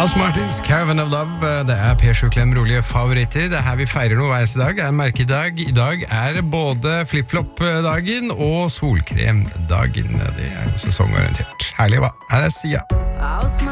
House Martins, Caravan of Love. Det Per Sjuklem rolige favoritter. Det her vi feirer noe hver dag. Det en merkedag. I dag både flip-flop-dagen og solkrem-dagen. Det jo sesongorientert. Herlig, hva? Her Sia.